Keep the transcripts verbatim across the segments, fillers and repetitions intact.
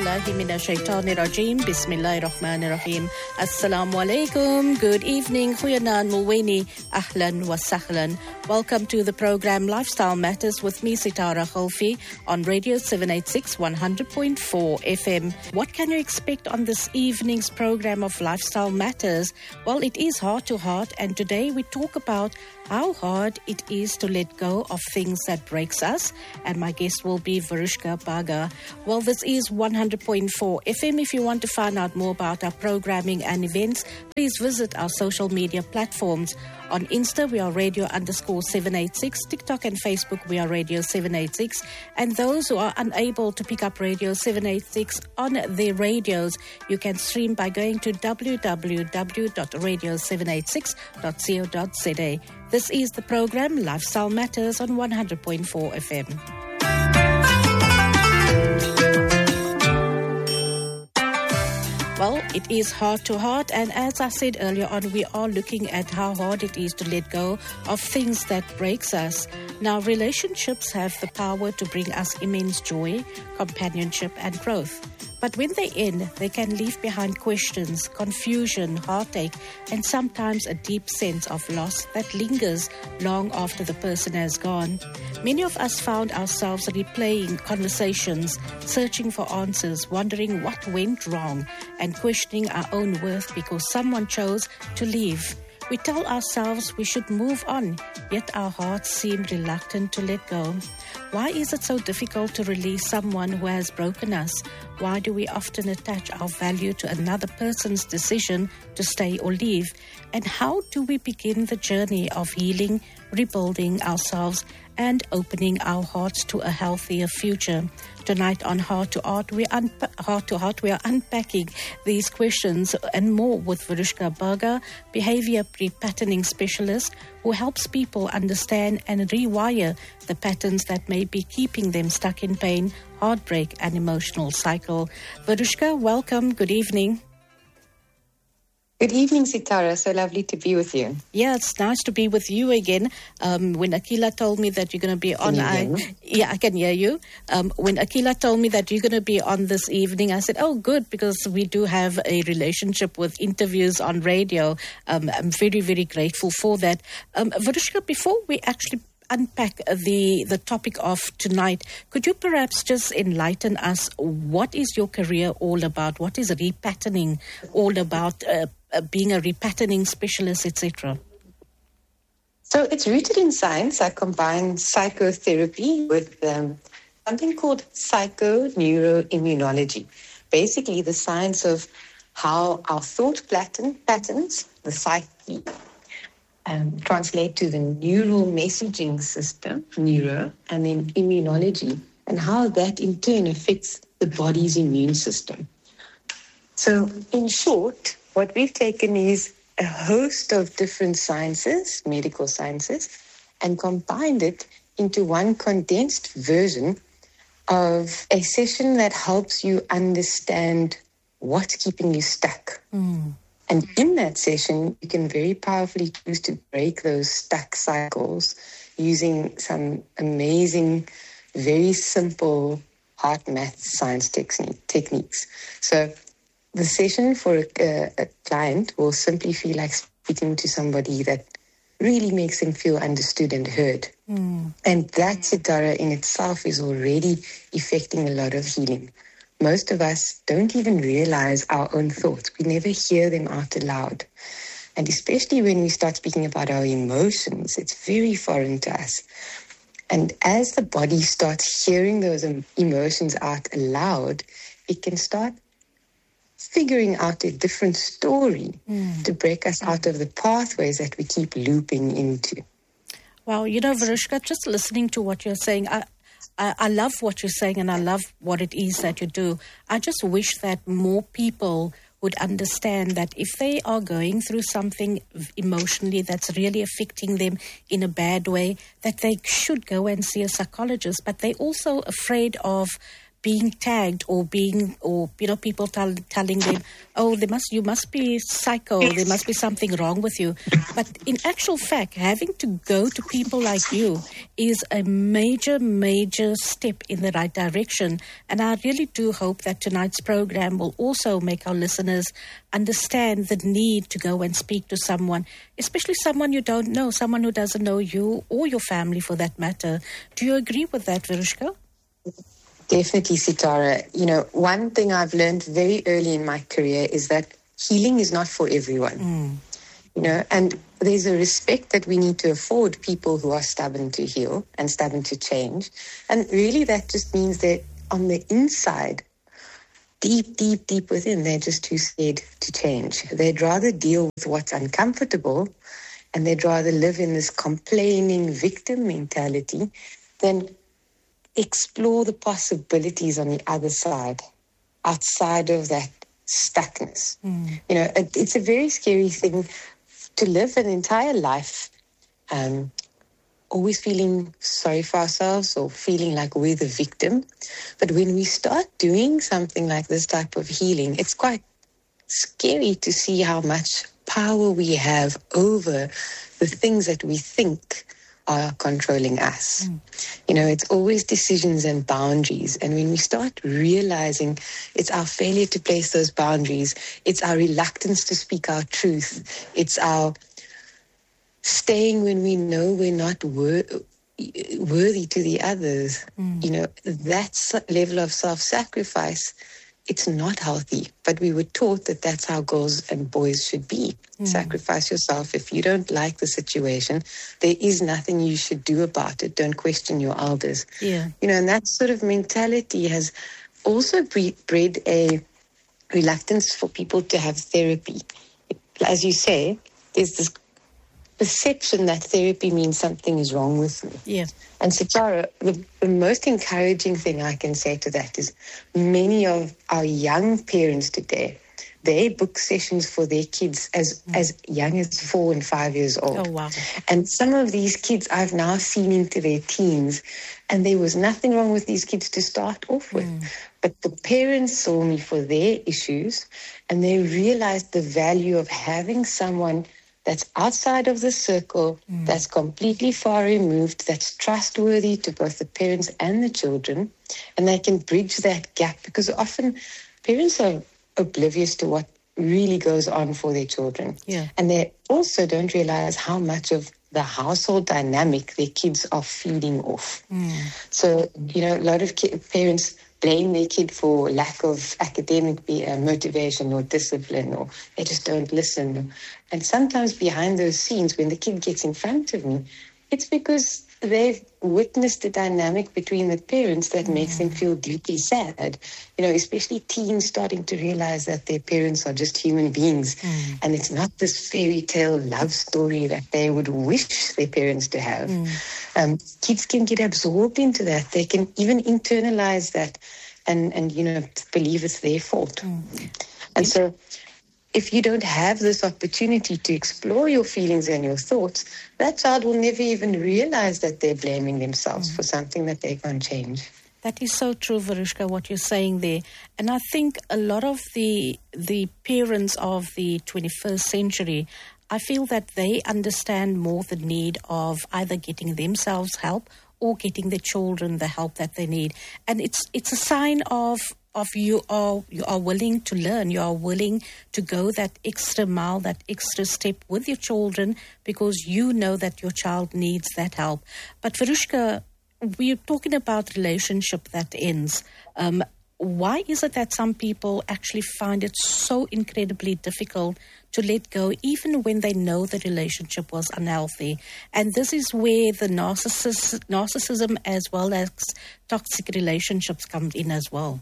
billahi minash shaitani rajim. Bismillahir rahmanir rahim. Assalamu alaikum. Good evening. Goeienaand mulweni. Ahlan wa sahlan. Welcome to the program Lifestyle Matters with me, Sitara Khalfi, on Radio seven eighty-six, one hundred point four F M. What can you expect on this evening's program of Lifestyle Matters? Well, it is heart to heart, and today we talk about how hard it is to let go of things that breaks us. And my guest will be Varushka Bhaga. Well, this is one hundred point four F M. If you want to find out more about our programming and events, please visit our social media platforms. On Insta, we are radio underscore seven eighty-six. TikTok and Facebook, we are radio seven eighty-six. And those who are unable to pick up radio seven eighty-six on their radios, you can stream by going to w w w dot radio seven eighty-six dot co dot z a. This is the program Lifestyle Matters on one hundred point four F M. Well, it is heart to heart, and as I said earlier on, we are looking at how hard it is to let go of things that breaks us. Now, relationships have the power to bring us immense joy, companionship, and growth. But when they end, they can leave behind questions, confusion, heartache, and sometimes a deep sense of loss that lingers long after the person has gone. Many of us found ourselves replaying conversations, searching for answers, wondering what went wrong, and questioning our own worth because someone chose to leave. We tell ourselves we should move on, yet our hearts seem reluctant to let go. Why is it so difficult to release someone who has broken us? Why do we often attach our value to another person's decision to stay or leave? And how do we begin the journey of healing, rebuilding ourselves, and opening our hearts to a healthier future? Tonight on Heart to Heart, we unpa- Heart to Heart, we are unpacking these questions and more with Varushka Bhaga, behavior repatterning specialist, who helps people understand and rewire the patterns that may be keeping them stuck in pain, heartbreak, and emotional cycle. Varushka, welcome. Good evening. Good evening, Sitara. So lovely to be with you. Yeah, it's nice to be with you again. Um, when Akila told me that you're going to be on, I, yeah, I can hear you. Um, when Akila told me that you're going to be on this evening, I said, oh, good, because we do have a relationship with interviews on radio. Um, I'm very, very grateful for that. Um, Varushka, before we actually unpack the the topic of tonight, could you perhaps just enlighten us? What is your career all about? What is repatterning all about? Uh, uh, being a repatterning specialist, et cetera. So it's rooted in science. I combine psychotherapy with um, something called psychoneuroimmunology. Basically, the science of how our thought pattern patterns, the psyche, Um, translate to the neural messaging system, neuro, and then immunology, and how that in turn affects the body's immune system. So in short, what we've taken is a host of different sciences, medical sciences, and combined it into one condensed version of a session that helps you understand what's keeping you stuck. Mm. And in that session, you can very powerfully choose to break those stuck cycles using some amazing, very simple heart math science technique, techniques. So the session for a, a client will simply feel like speaking to somebody that really makes them feel understood and heard. Mm. And that, Sitara, in itself is already effecting a lot of healing. Most of us don't even realize our own thoughts. We never hear them out aloud. And especially when we start speaking about our emotions, it's very foreign to us. And as the body starts hearing those emotions out aloud, it can start figuring out a different story mm. to break us out of the pathways that we keep looping into. Wow, you know, Varushka, just listening to what you're saying, I I, I love what you're saying, and I love what it is that you do. I just wish that more people would understand that if they are going through something emotionally that's really affecting them in a bad way, that they should go and see a psychologist. But they're also afraid of being tagged or being, or, you know, people tell, telling them, oh, they must, you must be psycho, there must be something wrong with you. But in actual fact, having to go to people like you is a major, major step in the right direction. And I really do hope that tonight's program will also make our listeners understand the need to go and speak to someone, especially someone you don't know, someone who doesn't know you or your family for that matter. Do you agree with that, Verushka? Definitely, Sitara. You know, one thing I've learned very early in my career is that healing is not for everyone. Mm. You know, and there's a respect that we need to afford people who are stubborn to heal and stubborn to change. And really that just means that on the inside, deep, deep, deep within, they're just too scared to change. They'd rather deal with what's uncomfortable, and they'd rather live in this complaining victim mentality than explore the possibilities on the other side, outside of that stuckness. Mm. You know, it, it's a very scary thing to live an entire life um, always feeling sorry for ourselves or feeling like we're the victim. But when we start doing something like this type of healing, it's quite scary to see how much power we have over the things that we think are controlling us. Mm. You know, it's always decisions and boundaries. And when we start realizing it's our failure to place those boundaries, it's our reluctance to speak our truth, it's our staying when we know we're not wor- worthy to the others, mm. you know, that level of self-sacrifice, it's not healthy. But we were taught that that's how girls and boys should be. Mm. Sacrifice yourself. If you don't like the situation, there is nothing you should do about it. Don't question your elders. Yeah. You know, and that sort of mentality has also bre- bred a reluctance for people to have therapy. As you say, there's this perception that therapy means something is wrong with me. Yeah. And Sitara, the, the most encouraging thing I can say to that is many of our young parents today, they book sessions for their kids as, mm. as young as four and five years old. Oh, wow. And some of these kids I've now seen into their teens, and there was nothing wrong with these kids to start off with. Mm. But the parents saw me for their issues, and they realized the value of having someone that's outside of the circle, mm. that's completely far removed, that's trustworthy to both the parents and the children, and they can bridge that gap, because often parents are oblivious to what really goes on for their children. Yeah. And they also don't realize how much of the household dynamic their kids are feeding off. Mm. So, you know, a lot of ki- parents blame their kid for lack of academic be, uh, motivation or discipline, or they just don't listen. And sometimes behind those scenes, when the kid gets in front of me, it's because they've witnessed the dynamic between the parents that mm. makes them feel deeply sad. You know, especially teens starting to realize that their parents are just human beings. Mm. And it's not this fairy tale love story that they would wish their parents to have. Mm. Um, kids can get absorbed into that. They can even internalize that and, and you know, believe it's their fault. Mm. And so if you don't have this opportunity to explore your feelings and your thoughts, that child will never even realize that they're blaming themselves mm. for something that they can't change. That is so true, Verushka, what you're saying there. And I think a lot of the the parents of the twenty-first century, I feel that they understand more the need of either getting themselves help or getting their children the help that they need. And it's it's a sign of of you are you are willing to learn, you are willing to go that extra mile, that extra step with your children, because you know that your child needs that help. But Verushka, we're talking about relationship that ends. Um, why is it that some people actually find it so incredibly difficult to let go, even when they know the relationship was unhealthy? And this is where the narcissus, narcissism as well as toxic relationships come in as well.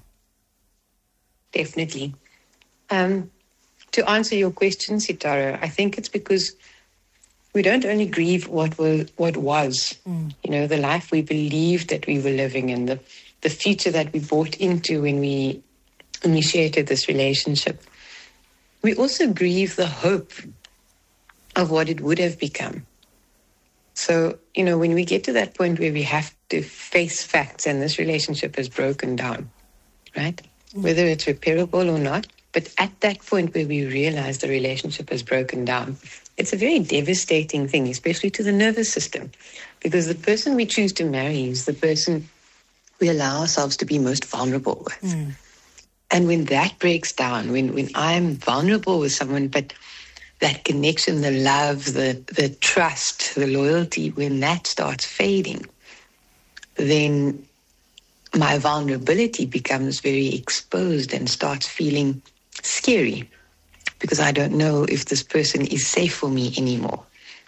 Definitely. Um, to answer your question, Sitara, I think it's because we don't only grieve what was, what was, mm. you know, the life we believed that we were living in, the, the future that we bought into when we initiated this relationship. We also grieve the hope of what it would have become. So, you know, when we get to that point where we have to face facts and this relationship has broken down, right? Whether it's repairable or not. But at that point where we realize the relationship has broken down, it's a very devastating thing, especially to the nervous system, because the person we choose to marry is the person we allow ourselves to be most vulnerable with. Mm. And when that breaks down, when, when I'm vulnerable with someone, but that connection, the love, the, the trust, the loyalty, when that starts fading, then my vulnerability becomes very exposed and starts feeling scary because I don't know if this person is safe for me anymore.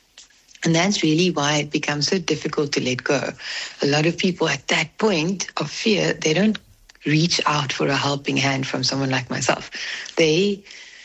And that's really why it becomes so difficult to let go. A lot of people at that point of fear, they don't reach out for a helping hand from someone like myself. They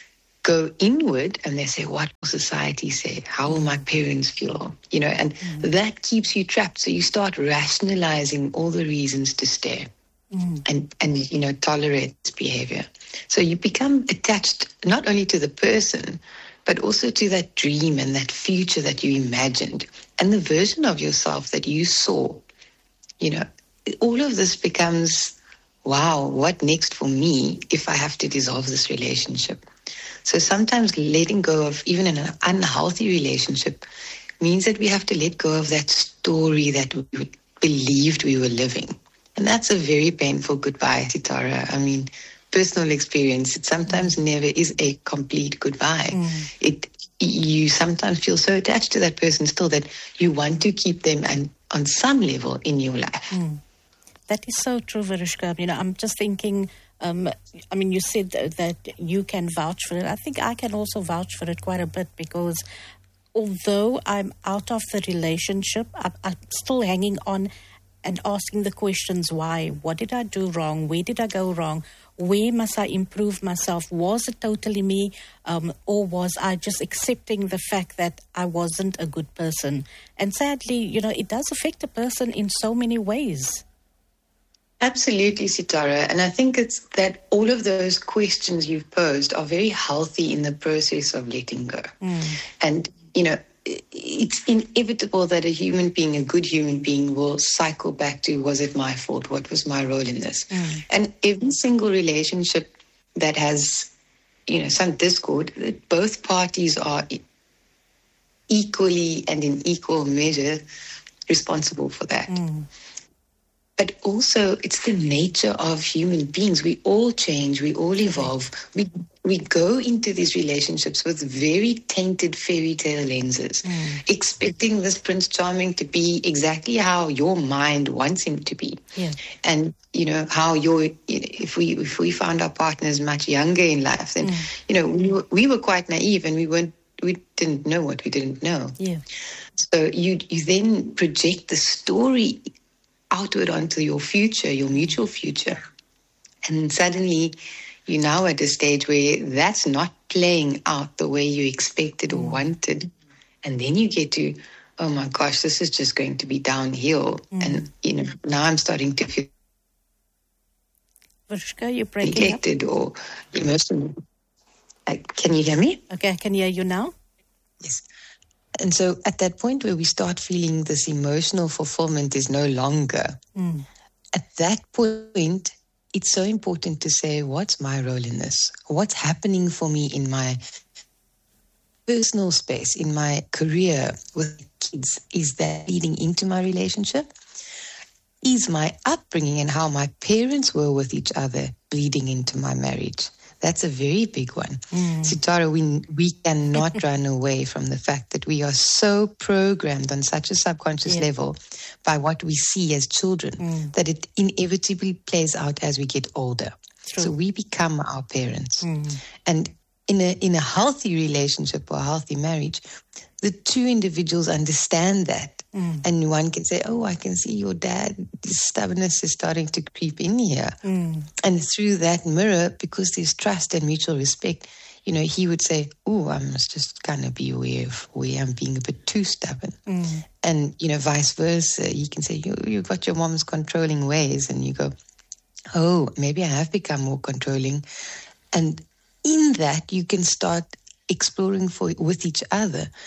go inward and they say, what will society say? How will my parents feel? You know, and mm. that keeps you trapped. So you start rationalizing all the reasons to stay mm. and, and, you know, tolerate this behavior. So you become attached not only to the person, but also to that dream and that future that you imagined and the version of yourself that you saw. You know, all of this becomes, wow, what next for me if I have to dissolve this relationship? So sometimes letting go of even an unhealthy relationship means that we have to let go of that story that we believed we were living. And that's a very painful goodbye, Sitara. I mean, personal experience, it sometimes never is a complete goodbye. Mm. It you sometimes feel so attached to that person still that you want to keep them and on some level in your life. Mm. That is so true, Varishka. You know, I'm just thinking, um, I mean, you said that you can vouch for it. I think I can also vouch for it quite a bit because although I'm out of the relationship, I'm, I'm still hanging on and asking the questions, why? What did I do wrong? Where did I go wrong? Where must I improve myself? Was it totally me? Um, or was I just accepting the fact that I wasn't a good person? And sadly, you know, it does affect a person in so many ways. Absolutely, Sitara. And I think it's that all of those questions you've posed are very healthy in the process of letting go. Mm. And, you know, it's inevitable that a human being, a good human being, will cycle back to, was it my fault? What was my role in this? Mm. And every single relationship that has, you know, some discord, both parties are equally and in equal measure responsible for that. Mm. But also, it's the nature of human beings. We all change. We all evolve. We we go into these relationships with very tainted fairy tale lenses, mm. expecting this Prince Charming to be exactly how your mind wants him to be. Yeah. And, you know, how your, if we if we found our partners much younger in life, then, mm. you know, we were, we were quite naive and we weren't, we didn't know what we didn't know. Yeah. So you you then project the story outward onto your future, your mutual future. And suddenly you're now at a stage where that's not playing out the way you expected or wanted. And then you get to, oh my gosh, this is just going to be downhill. Mm. And, you know, now I'm starting to feel Varishka, you're breaking neglected up. or emotional. Uh, can you hear me? Okay, I can hear you now. Yes. And so at that point where we start feeling this emotional fulfillment is no longer, mm. at that point, it's so important to say, what's my role in this? What's happening for me in my personal space, in my career with kids? Is that leading into my relationship? Is my upbringing and how my parents were with each other bleeding into my marriage? That's a very big one. Mm. Sitara, we, we cannot run away from the fact that we are so programmed on such a subconscious yeah. level by what we see as children mm. that it inevitably plays out as we get older. True. So we become our parents. Mm. And in a, in a healthy relationship or a healthy marriage, the two individuals understand that. Mm. And one can say, oh, I can see your dad, this stubbornness is starting to creep in here. Mm. And through that mirror, because there's trust and mutual respect, you know, he would say, oh, I must just kind of be aware of where I'm being a bit too stubborn. Mm. And, you know, vice versa. He can say, you, you've got your mom's controlling ways. And you go, oh, maybe I have become more controlling. And in that, you can start exploring for with each other.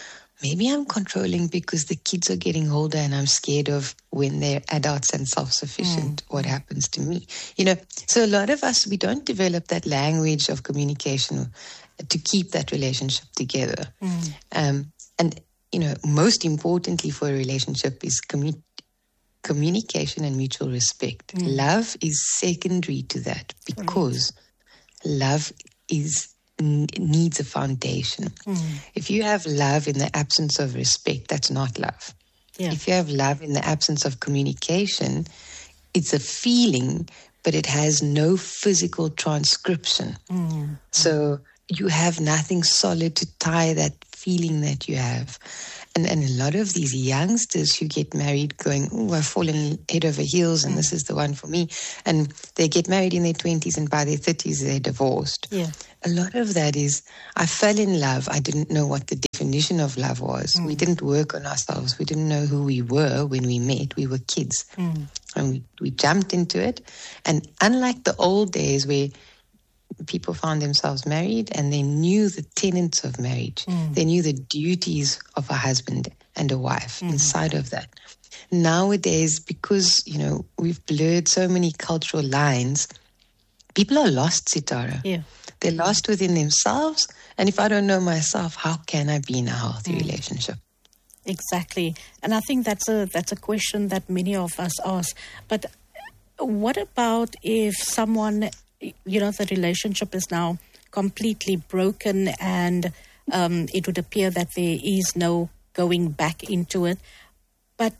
maybe I'm controlling because the kids are getting older and I'm scared of when they're adults and self-sufficient, mm. what happens to me. You know, so a lot of us, we don't develop that language of communication to keep that relationship together. Mm. Um, and, you know, most importantly for a relationship is commu- communication and mutual respect. Mm. Love is secondary to that because right. love is needs a foundation. Mm. If you have love in the absence of respect, that's not love. Yeah. If you have love in the absence of communication, it's a feeling, but it has no physical transcription. Mm. So you have nothing solid to tie that feeling that you have. And, and a lot of these youngsters who get married going, oh, I've fallen head over heels and mm. this is the one for me. And they get married in their twenties and by their thirties they're divorced. Yeah. A lot of that is, I fell in love. I didn't know what the definition of love was. Mm. We didn't work on ourselves. We didn't know who we were when we met. We were kids. Mm. And we, we jumped into it. And unlike the old days where people found themselves married and they knew the tenets of marriage. Mm. They knew the duties of a husband and a wife mm. inside of that. Nowadays, because, you know, we've blurred so many cultural lines, people are lost, Sitara. Yeah. They're lost within themselves. And if I don't know myself, how can I be in a healthy mm. relationship? Exactly. And I think that's a that's a question that many of us ask. But what about if someone, you know, the relationship is now completely broken and um, it would appear that there is no going back into it. But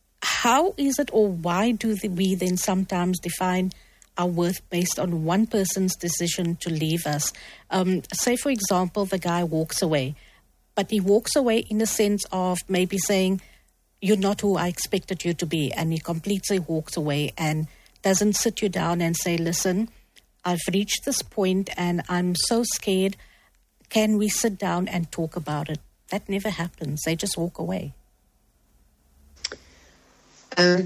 how is it, or why do we then sometimes define our worth based on one person's decision to leave us? Um, say, for example, the guy walks away, but he walks away in the sense of maybe saying, you're not who I expected you to be. And he completely walks away and doesn't sit you down and say, listen, I've reached this point and I'm so scared. Can we sit down and talk about it? That never happens. They just walk away. Um,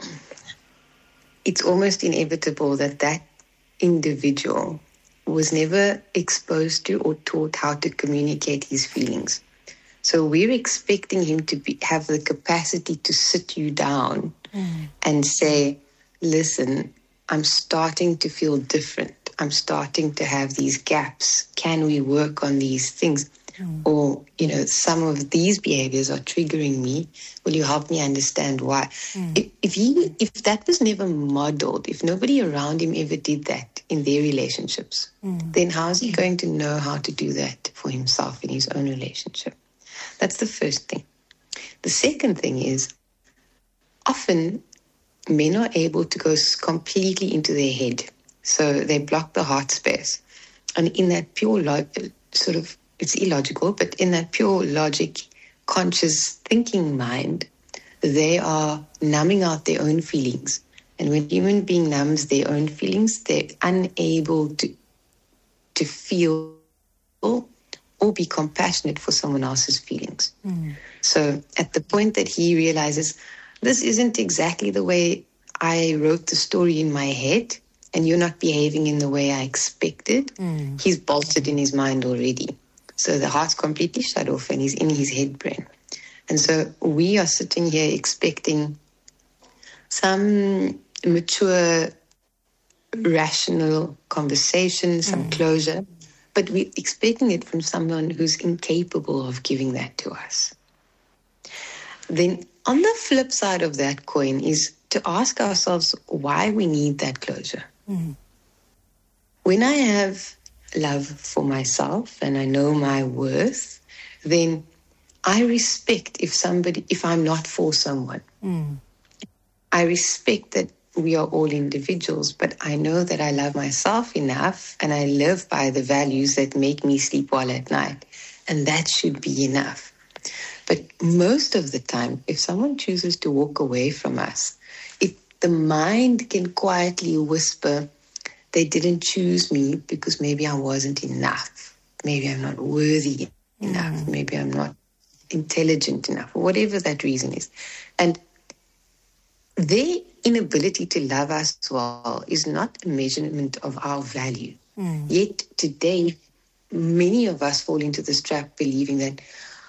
it's almost inevitable that that individual was never exposed to or taught how to communicate his feelings. So we're expecting him to be, have the capacity to sit you down mm. and say, listen, I'm starting to feel different. I'm starting to have these gaps. Can we work on these things? Mm. Or, you know, some of these behaviors are triggering me. Will you help me understand why? Mm. If, if he, if that was never modeled, if nobody around him ever did that in their relationships, mm. then how is he going to know how to do that for himself in his own relationship? That's the first thing. The second thing is, often men are able to go completely into their head. So they block the heart space. And in that pure, lo- sort of, it's illogical, but in that pure logic, conscious thinking mind, they are numbing out their own feelings. And when a human being numbs their own feelings, they're unable to, to feel or be compassionate for someone else's feelings. Mm. So at the point that he realizes, this isn't exactly the way I wrote the story in my head, and you're not behaving in the way I expected, mm. he's bolted in his mind already. So the heart's completely shut off and he's in his head brain. And so we are sitting here expecting some mature, rational conversation, some mm. closure, but we're expecting it from someone who's incapable of giving that to us. Then on the flip side of that coin is to ask ourselves why we need that closure. Mm. When I have love for myself and I know my worth, then I respect if somebody, if I'm not for someone. Mm. I respect that we are all individuals, but I know that I love myself enough and I live by the values that make me sleep well at night. And that should be enough. But most of the time, if someone chooses to walk away from us, it, the mind can quietly whisper, they didn't choose me because maybe I wasn't enough. Maybe I'm not worthy enough. Mm. Maybe I'm not intelligent enough, or whatever that reason is. And their inability to love us well is not a measurement of our value. Mm. Yet today, many of us fall into this trap believing that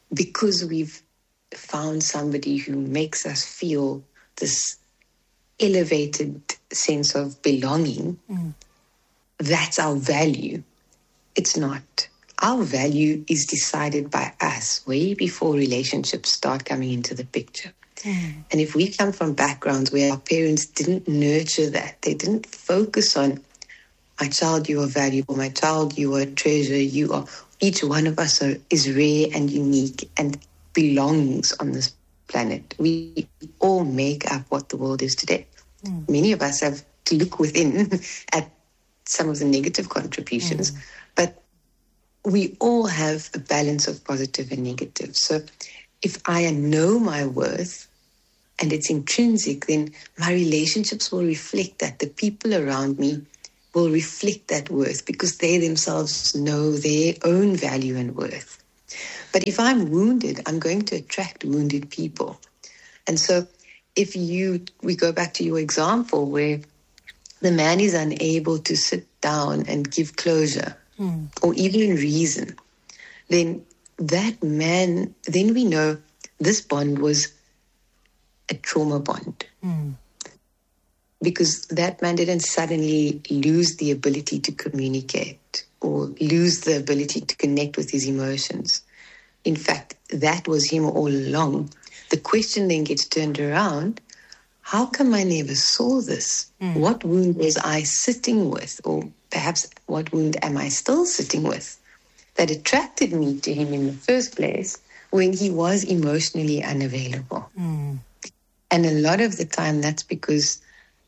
because we've found somebody who makes us feel this elevated sense of belonging, mm. that's our value. It's not. Our value is decided by us way before relationships start coming into the picture. Mm. And if we come from backgrounds where our parents didn't nurture that, they didn't focus on, my child, you are valuable, my child, you are a treasure, you are, each one of us are, is rare and unique and belongs on this planet. We all make up what the world is today. Mm. Many of us have to look within at some of the negative contributions, mm. but we all have a balance of positive and negative. So if I know my worth and it's intrinsic, then my relationships will reflect that. The people around me will reflect that worth because they themselves know their own value and worth. But if I'm wounded, I'm going to attract wounded people. And so if you, we go back to your example where the man is unable to sit down and give closure, Mm. or even reason, then that man, then we know this bond was a trauma bond. Mm. Because that man didn't suddenly lose the ability to communicate or lose the ability to connect with his emotions. In fact, that was him all along. The question then gets turned around, how come I never saw this? Mm. What wound was I sitting with? Or perhaps what wound am I still sitting with that attracted me to him in the first place when he was emotionally unavailable? Mm. And a lot of the time that's because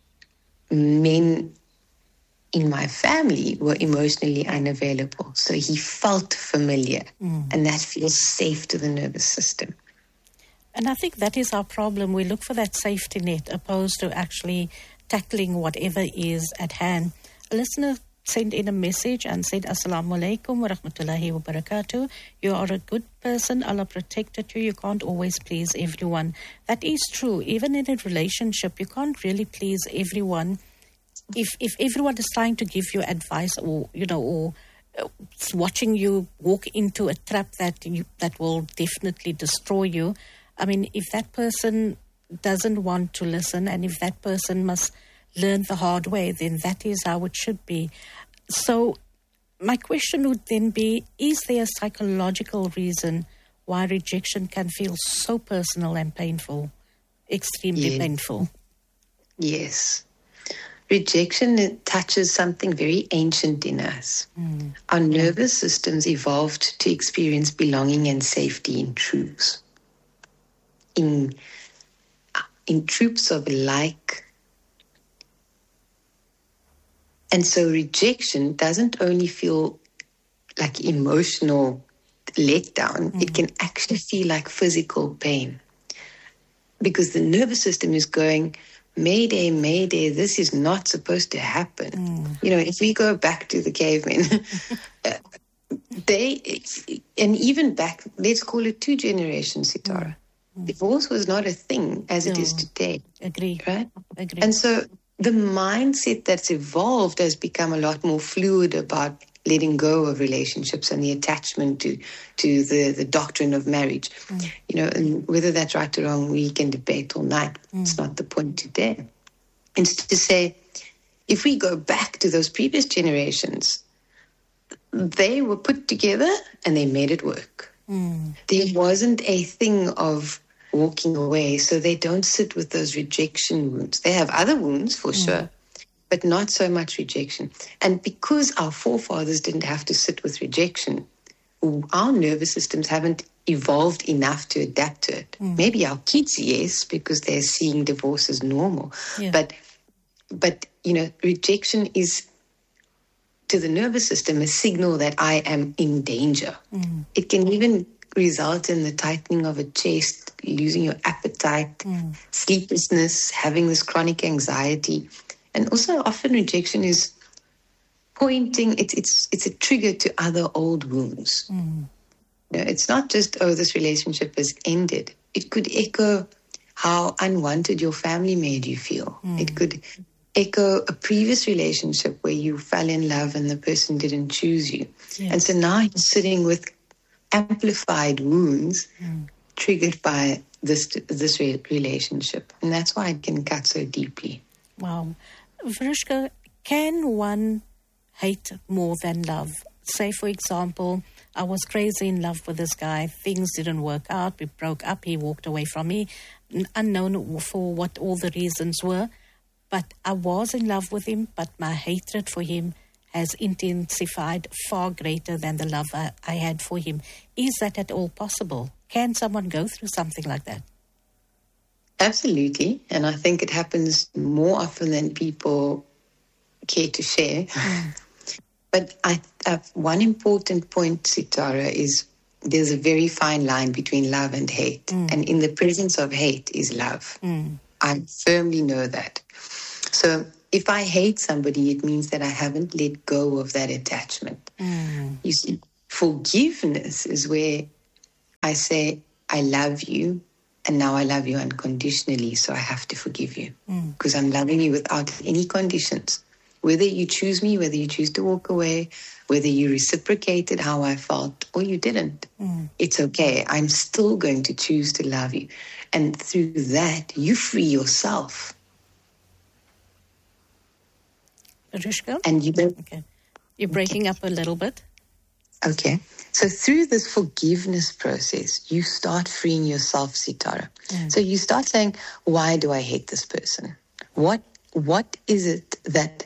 men in my family were emotionally unavailable. So he felt familiar, mm. and that feels safe to the nervous system. And I think that is our problem. We look for that safety net opposed to actually tackling whatever is at hand. A listener sent in a message and said, Assalamu alaikum wa rahmatullahi wa barakatuh. You are a good person. Allah protected you. You can't always please everyone. That is true. Even in a relationship, you can't really please everyone. If if everyone is trying to give you advice or, you know, or uh, watching you walk into a trap that you, that will definitely destroy you, I mean, if that person doesn't want to listen and if that person must learn the hard way, then that is how it should be. So my question would then be, is there a psychological reason why rejection can feel so personal and painful, extremely yes. painful? Yes. Rejection, it touches something very ancient in us. Mm. Our nervous systems evolved to experience belonging and safety in troops. In, in troops of like. And so rejection doesn't only feel like emotional letdown, mm. it can actually feel like physical pain. Because the nervous system is going, Mayday, Mayday, this is not supposed to happen. Mm. You know, if we go back to the cavemen, they, and even back, let's call it two generations, Sitara. Mm. Divorce was not a thing as no. it is today. Agree. Right? Agree. And so the mindset that's evolved has become a lot more fluid about letting go of relationships and the attachment to to the, the doctrine of marriage. Mm. You know, and whether that's right or wrong, we can debate all night. Mm. It's not the point today. And to say, if we go back to those previous generations, they were put together and they made it work. Mm. There wasn't a thing of walking away, so they don't sit with those rejection wounds. They have other wounds for mm. sure, but not so much rejection. And because our forefathers didn't have to sit with rejection, our nervous systems haven't evolved enough to adapt to it. Mm. Maybe our kids, yes, because they're seeing divorce as normal. Yeah. But, but you know, rejection is, to the nervous system, a signal that I am in danger. Mm. It can even result in the tightening of a chest, losing your appetite, mm. sleeplessness, having this chronic anxiety. And also often rejection is pointing, it's it's it's a trigger to other old wounds. Mm. You know, it's not just, oh, this relationship has ended. It could echo how unwanted your family made you feel. Mm. It could echo a previous relationship where you fell in love and the person didn't choose you. Yes. And so now you're sitting with amplified wounds mm. triggered by this this relationship. And that's why it can cut so deeply. Wow. Verushka, can one hate more than love? Say, for example, I was crazy in love with this guy. Things didn't work out. We broke up. He walked away from me, unknown for what all the reasons were. But I was in love with him, but my hatred for him has intensified far greater than the love I, I had for him. Is that at all possible? Can someone go through something like that? Absolutely. And I think it happens more often than people care to share. Mm. But I, uh, one important point, Sitara, is there's a very fine line between love and hate. Mm. And in the presence of hate is love. Mm. I firmly know that. So if I hate somebody, it means that I haven't let go of that attachment. Mm. You see, forgiveness is where I say, I love you, and now I love you unconditionally, so I have to forgive you. Because mm. I'm loving you without any conditions. Whether you choose me, whether you choose to walk away, whether you reciprocated how I felt or you didn't, mm. it's okay. I'm still going to choose to love you. And through that, you free yourself. Verushka? And you don't... Okay. You're breaking up a little bit. Okay. So through this forgiveness process, you start freeing yourself, Sitara. Mm. So you start saying, why do I hate this person? What What is it that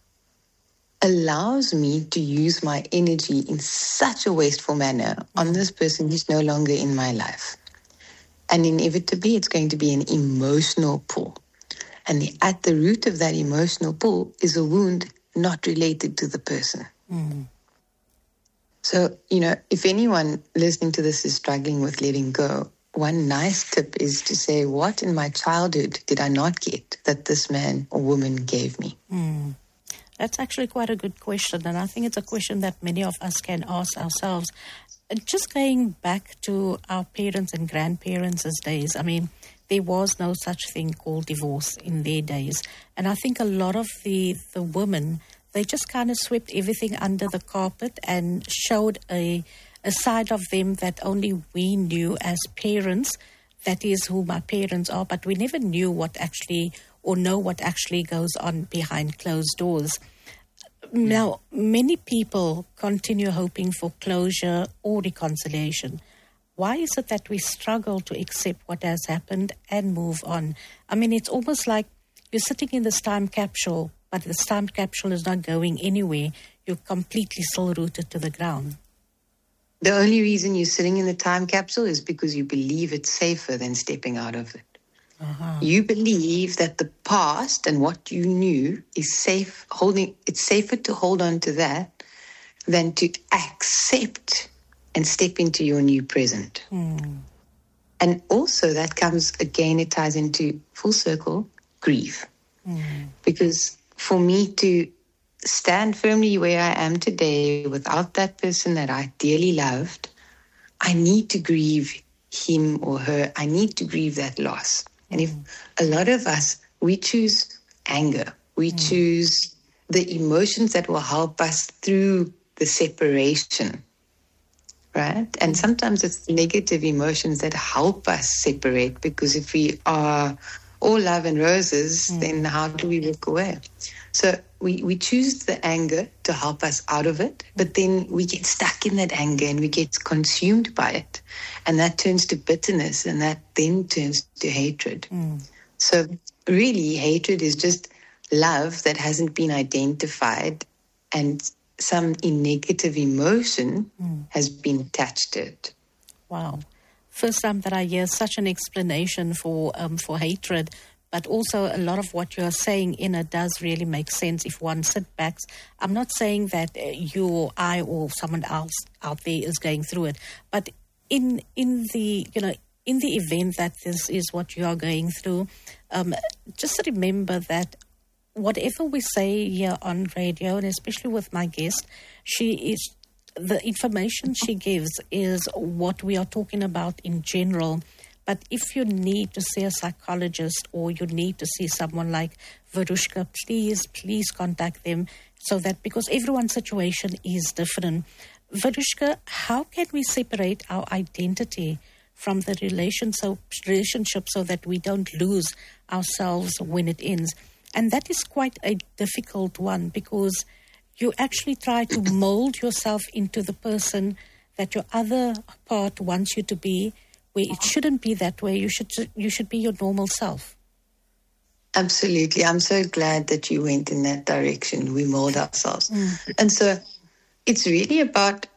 allows me to use my energy in such a wasteful manner on this person who's no longer in my life? And inevitably, it's going to be an emotional pull. And the, at the root of that emotional pull is a wound not related to the person. Mm. So, you know, if anyone listening to this is struggling with letting go, one nice tip is to say, what in my childhood did I not get that this man or woman gave me? Mm. That's actually quite a good question, and I think it's a question that many of us can ask ourselves. Just going back to our parents' and grandparents' days, I mean, there was no such thing called divorce in their days. And I think a lot of the, the women, they just kind of swept everything under the carpet and showed a, a side of them that only we knew as parents. That is who my parents are, but we never knew what actually or know what actually goes on behind closed doors. Now, many people continue hoping for closure or reconciliation. Why is it that we struggle to accept what has happened and move on? I mean, it's almost like you're sitting in this time capsule, but this time capsule is not going anywhere. You're completely still rooted to the ground. The only reason you're sitting in the time capsule is because you believe it's safer than stepping out of it. Uh-huh. You believe that the past and what you knew is safe, holding, it's safer to hold on to that than to accept and step into your new present. Mm. And also that comes, again, it ties into full circle, grief. Mm. Because for me to stand firmly where I am today without that person that I dearly loved, I need to grieve him or her. I need to grieve that loss. And if a lot of us, we choose anger, we mm. choose the emotions that will help us through the separation, right? And sometimes it's negative emotions that help us separate, because if we are all love and roses, mm. then how do we walk away? So we, we choose the anger to help us out of it, but then we get stuck in that anger and we get consumed by it. And that turns to bitterness, and that then turns to hatred. Mm. So really, hatred is just love that hasn't been identified, and some negative emotion mm. has been attached to it. Wow. First time that I hear such an explanation for um, for hatred. But also a lot of what you're saying in it does really make sense if one sits back. I'm not saying that you or I or someone else out there is going through it, but in in the you know in the event that this is what you are going through, um, just remember that whatever we say here on radio, and especially with my guest, she is the information she gives is what we are talking about in general. But if you need to see a psychologist or you need to see someone like Verushka, please, please contact them, so that, because everyone's situation is different. Varushka, how can we separate our identity from the relation so, relationship so that we don't lose ourselves when it ends? And that is quite a difficult one, because you actually try to mold yourself into the person that your other part wants you to be, where it shouldn't be that way. You should you should be your normal self. Absolutely. I'm so glad that you went in that direction. We mold ourselves. Mm. And so it's really about,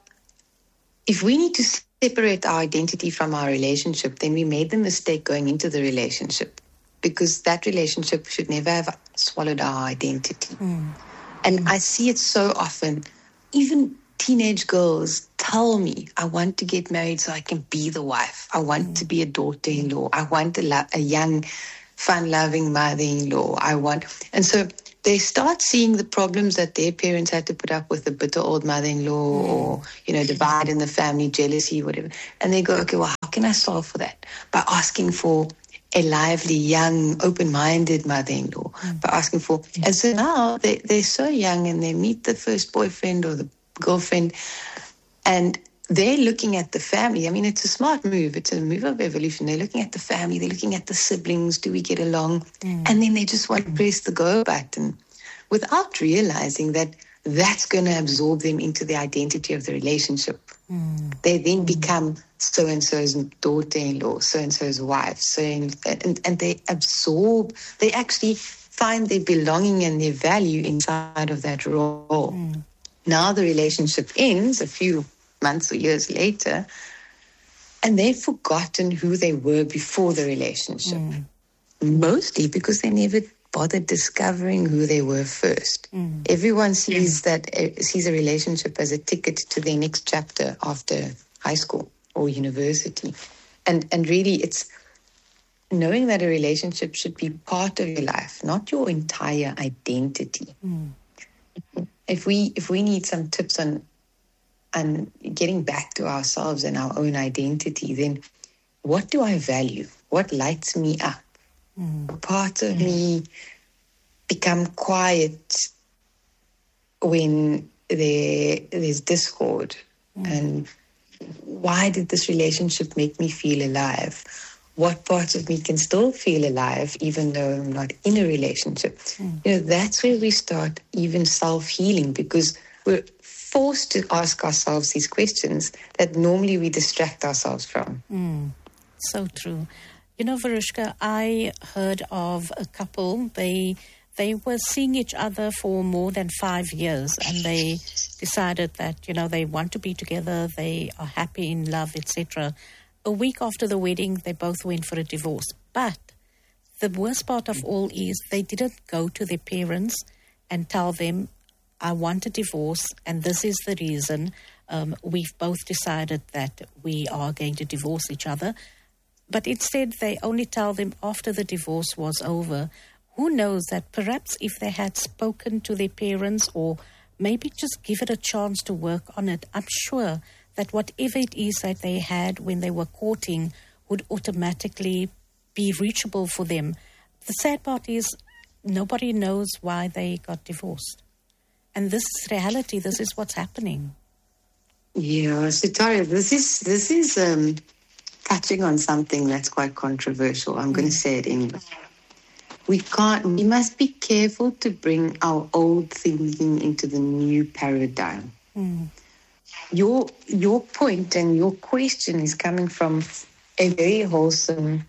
if we need to separate our identity from our relationship, then we made the mistake going into the relationship, because that relationship should never have swallowed our identity. Mm. And I see it so often. Even teenage girls tell me, I want to get married so I can be the wife. I want mm. to be a daughter-in-law. I want a, lo- a young, fun-loving mother-in-law. I want... And so they start seeing the problems that their parents had to put up with, the bitter old mother-in-law mm. or, you know, divide in the family, jealousy, whatever. And they go, okay, well, how can I solve for that? By asking for a lively, young, open-minded mother-in-law, mm. by asking for... And so now they, they're so young, and they meet the first boyfriend or the girlfriend, and they're looking at the family. I mean, it's a smart move. It's a move of evolution. They're looking at the family. They're looking at the siblings. Do we get along? Mm. And then they just want to press the go button without realizing that that's going to absorb them into the identity of the relationship. Mm. They then become so-and-so's daughter-in-law, so-and-so's wife, so and, and, and they absorb, they actually find their belonging and their value inside of that role. Mm. Now the relationship ends a few months or years later, and they've forgotten who they were before the relationship. Mm. Mostly because they never bothered discovering who they were first. Mm. Everyone sees that uh, sees a relationship as a ticket to their next chapter after high school or university. And and really it's knowing that a relationship should be part of your life, not your entire identity. Mm. If we if we need some tips on on getting back to ourselves and our own identity, then what do I value? What lights me up? Mm. Part of mm. me become quiet when there, there's discord. Mm. And why did this relationship make me feel alive? What parts of me can still feel alive even though I'm not in a relationship? Mm. You know, that's where we start even self-healing, because we're forced to ask ourselves these questions that normally we distract ourselves from. Mm. So true. You know, Varushka, I heard of a couple. They they were seeing each other for more than five years, and they decided that, you know, they want to be together, they are happy in love, et cetera. A week after the wedding, they both went for a divorce. But the worst part of all is they didn't go to their parents and tell them, I want a divorce, and this is the reason. Um, we've both decided that we are going to divorce each other. But instead, they only tell them after the divorce was over. Who knows that perhaps if they had spoken to their parents, or maybe just give it a chance to work on it, I'm sure that whatever it is that they had when they were courting would automatically be reachable for them. The sad part is nobody knows why they got divorced. And this is reality. This is what's happening. Yeah, Sitaria, this is this is um, touching on something that's quite controversial. I'm mm. going to say it in English. We can't. We must be careful to bring our old thinking into the new paradigm. Mm. Your your point and your question is coming from a very wholesome,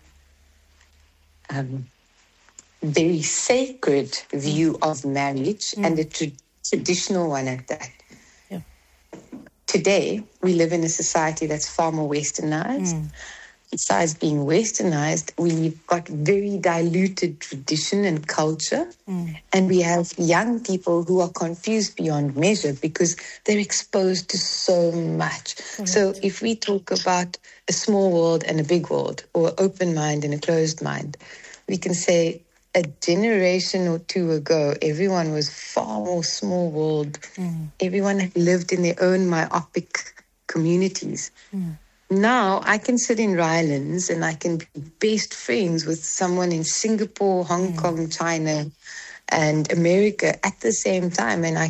um, very sacred view of marriage, mm. and a tra- traditional one at that. Yeah. Today, we live in a society that's far more westernized. Mm. Besides being westernized, we've got very diluted tradition and culture. Mm. And we have young people who are confused beyond measure because they're exposed to so much. Correct. So if we talk about a small world and a big world, or open mind and a closed mind, we can say a generation or two ago, everyone was far more small world. Mm. Everyone had lived in their own myopic communities. Mm. Now I can sit in Rylands and I can be best friends with someone in Singapore, Hong mm. Kong, China, and America at the same time. And I can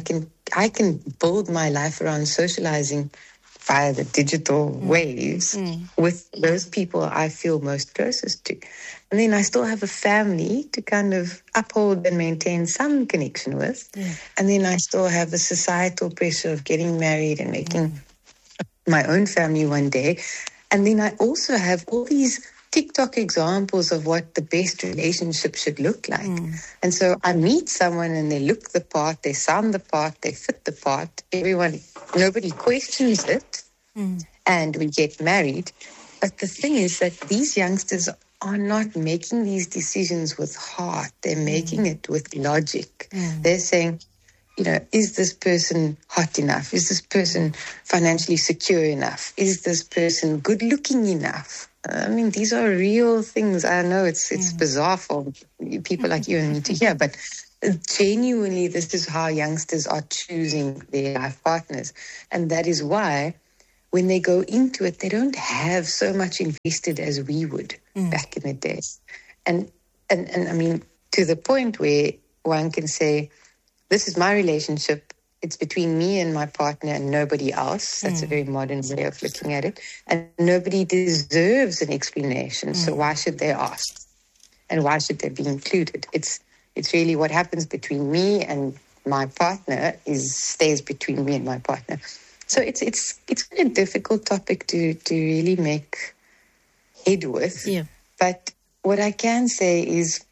I can build my life around socializing via the digital mm. waves mm. with those people I feel most closest to. And then I still have a family to kind of uphold and maintain some connection with. Yeah. And then I still have the societal pressure of getting married and making mm. my own family one day. And then I also have all these TikTok examples of what the best relationship should look like. Mm. And so I meet someone and they look the part, they sound the part, they fit the part. Everyone, nobody questions it. Mm. And we get married. But the thing is that these youngsters are not making these decisions with heart. They're mm. making it with logic. Mm. They're saying, you know, is this person hot enough? Is this person financially secure enough? Is this person good looking enough? I mean, these are real things. I know it's it's mm. bizarre for people like you and me to hear, but genuinely, this is how youngsters are choosing their life partners. And that is why when they go into it, they don't have so much invested as we would mm. back in the days. And, and, and I mean, to the point where one can say, this is my relationship. It's between me and my partner and nobody else. That's mm. a very modern way of looking at it. And nobody deserves an explanation. Mm. So why should they ask? And why should they be included? It's it's really what happens between me and my partner is stays between me and my partner. So it's it's it's a difficult topic to, to really make head with. Yeah. But what I can say is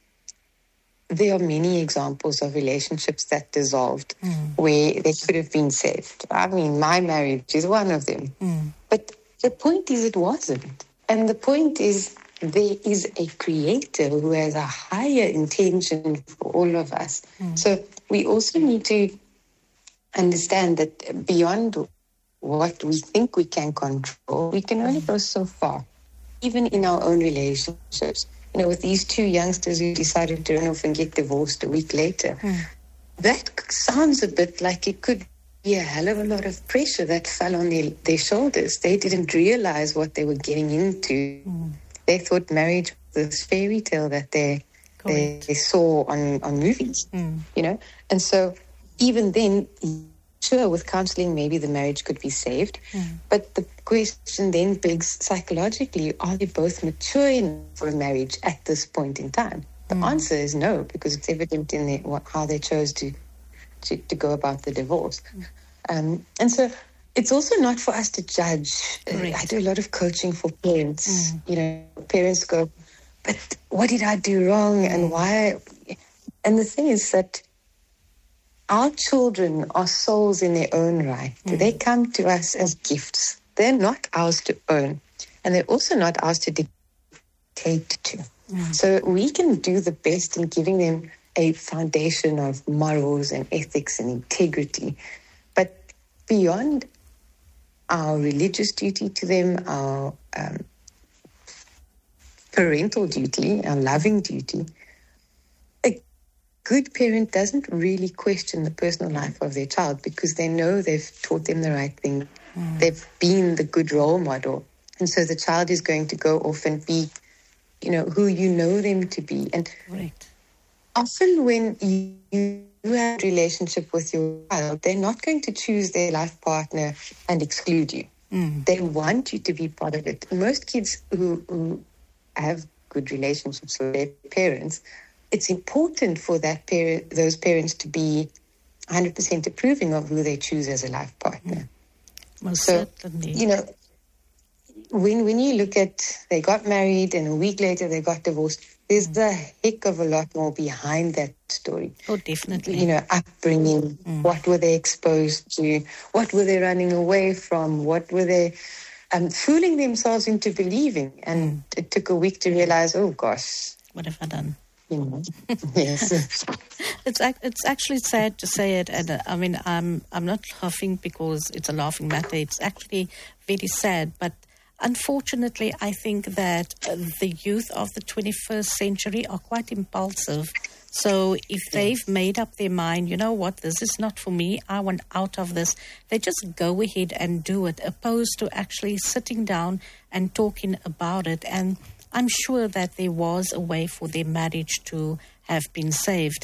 there are many examples of relationships that dissolved mm. where they could have been saved. I mean, my marriage is one of them. Mm. But the point is it wasn't. And the point is there is a creator who has a higher intention for all of us. Mm. So we also need to understand that beyond what we think we can control, we can only go so far, even in our own relationships. You know, with these two youngsters who decided to run off and get divorced a week later, mm. that sounds a bit like it could be a hell of a lot of pressure that fell on their, their shoulders. They didn't realize what they were getting into. Mm. They thought marriage was this fairy tale that they, they, they saw on, on movies, mm. you know. And so even then, sure, with counseling, maybe the marriage could be saved. Mm. But the question then begs psychologically, are they both mature enough for a marriage at this point in time? The mm. answer is no, because it's evident in their, what, how they chose to, to, to go about the divorce. Mm. Um, and so it's also not for us to judge. Right. I do a lot of coaching for parents. Mm. You know, parents go, but what did I do wrong mm. and why? And the thing is that our children are souls in their own right. Mm. They come to us as gifts. They're not ours to own. And they're also not ours to dictate to. Mm. So we can do the best in giving them a foundation of morals and ethics and integrity. But beyond our religious duty to them, our um, parental duty, our loving duty, good parent doesn't really question the personal life of their child because they know they've taught them the right thing. Mm. They've been the good role model. And so the child is going to go off and be, you know, who you know them to be. And right. often when you, you have a relationship with your child, they're not going to choose their life partner and exclude you. Mm. They want you to be part of it. Most kids who, who have good relationships with their parents, it's important for that parent, those parents to be one hundred percent approving of who they choose as a life partner. Most so, certainly. You know, when when you look at, they got married and a week later they got divorced, there's mm. a heck of a lot more behind that story. Oh, definitely. You know, upbringing, mm. what were they exposed to, what were they running away from, what were they um, fooling themselves into believing. And mm. it took a week to realize, oh gosh. What have I done? You know, yes. It's it's actually sad to say it, and uh, I mean I'm I'm not laughing because it's a laughing matter. It's actually very sad, but unfortunately, I think that uh, the youth of the twenty-first century are quite impulsive. So if they've made up their mind, you know what, this is not for me, I want out of this, they just go ahead and do it, opposed to actually sitting down and talking about it. And I'm sure that there was a way for their marriage to have been saved.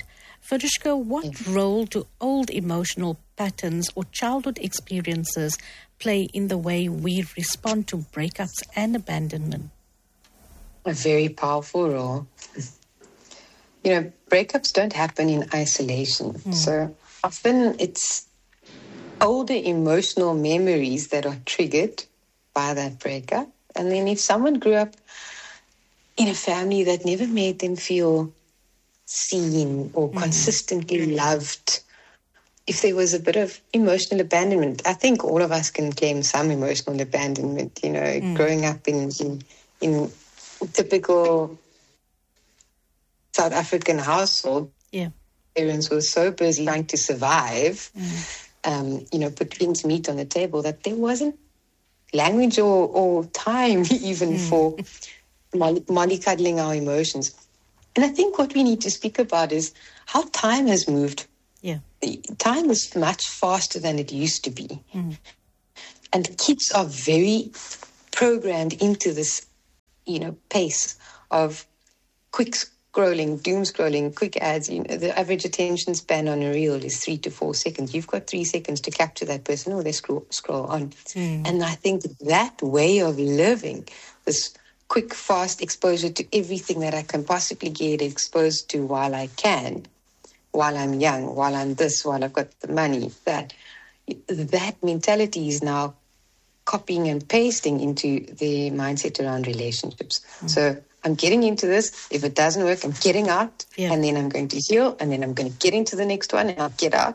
Furushka, what Yeah. role do old emotional patterns or childhood experiences play in the way we respond to breakups and abandonment? A very powerful role. You know, breakups don't happen in isolation. So often it's older emotional memories that are triggered by that breakup. And then if someone grew up in a family that never made them feel seen or consistently loved, if there was a bit of emotional abandonment, I think all of us can claim some emotional abandonment, you know, growing up in, in, in typical South African household. Yeah. Parents were so busy trying to survive, um, you know, put ends meat on the table, that there wasn't language or, or time even for molly- mollycoddling our emotions. And I think what we need to speak about is how time has moved. Yeah. Time is much faster than it used to be. And kids are very programmed into this, you know, pace of quick scrolling, doom scrolling, quick ads. You know, the average attention span on a reel is three to four seconds. You've got three seconds to capture that person, or they scroll, scroll on. And I think that way of living, this quick, fast exposure to everything that I can possibly get exposed to while I can, while I'm young, while I'm this, while I've got the money, that that mentality is now copying and pasting into the mindset around relationships. So I'm getting into this. If it doesn't work, I'm getting out, Yeah. and then I'm going to heal, and then I'm going to get into the next one, and I'll get out.